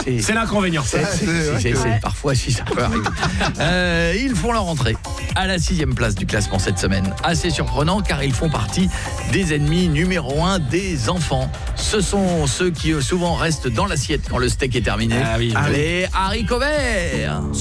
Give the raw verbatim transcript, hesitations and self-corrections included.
c'est, C'est l'inconvénient. c'est, c'est, c'est, c'est, c'est, parfois, si ça peut arriver. Euh, ils font leur entrée à la sixième place du classement cette semaine. Assez surprenant car ils font partie des ennemis numéro un des enfants. Ce sont ceux qui euh, souvent restent dans l'assiette quand le steak est terminé. Ah oui. Les haricots verts.